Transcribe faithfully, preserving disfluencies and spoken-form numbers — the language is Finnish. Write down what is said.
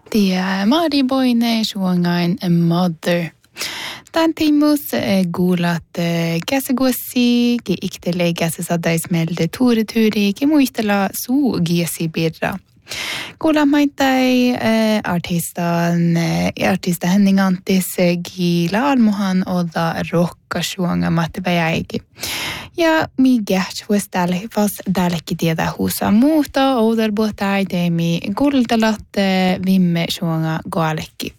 Tia Mari Boine suongain Mother. Tän tiimus guulat käsegossi, ki iktele käsesadaismelde tuurituri, ki muistella suu giesi birra. Kuulla maittai artistan, artista Henning Antis gila almuhan oda rokka suonga mattipäjäiki. Ja mi gäht was tälle fas dällekin tietää huusa muuta, ouder bohtai teemi kultalat vimme suonga goalekki.